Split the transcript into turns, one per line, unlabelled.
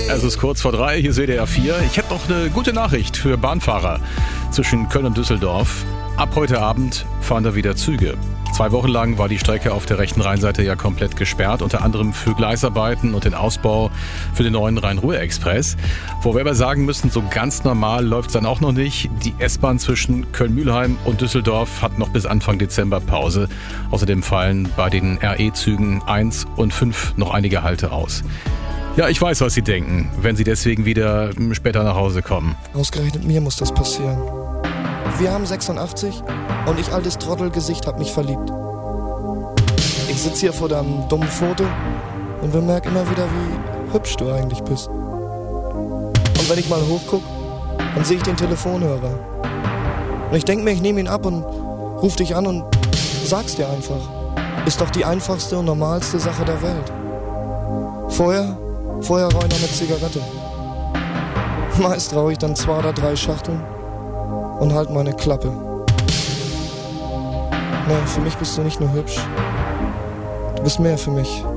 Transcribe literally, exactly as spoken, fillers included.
Es ist kurz vor drei, hier ist W D R vier. Ich hätte noch eine gute Nachricht für Bahnfahrer zwischen Köln und Düsseldorf. Ab heute Abend fahren da wieder Züge. Zwei Wochen lang war die Strecke auf der rechten Rheinseite ja komplett gesperrt, unter anderem für Gleisarbeiten und den Ausbau für den neuen Rhein-Ruhr-Express. Wo wir aber sagen müssen, so ganz normal läuft es dann auch noch nicht. Die S-Bahn zwischen Köln-Mülheim und Düsseldorf hat noch bis Anfang Dezember Pause. Außerdem fallen bei den R E-Zügen eins und fünf noch einige Halte aus. Ja, ich weiß, was Sie denken, wenn Sie deswegen wieder später nach Hause kommen.
Ausgerechnet mir muss das passieren. Wir haben sechsundachtzig und ich, altes Trottelgesicht, hab mich verliebt. Ich sitze hier vor deinem dummen Foto und bemerke immer wieder, wie hübsch du eigentlich bist. Und wenn ich mal hochguck, dann sehe ich den Telefonhörer. Und ich denke mir, ich nehme ihn ab und ruf dich an und sag's dir einfach. Ist doch die einfachste und normalste Sache der Welt. Vorher, vorher rauche ich noch eine Zigarette. Meist rauche ich dann zwei oder drei Schachteln und halt meine Klappe. Nee, für mich bist du nicht nur hübsch. Du bist mehr für mich.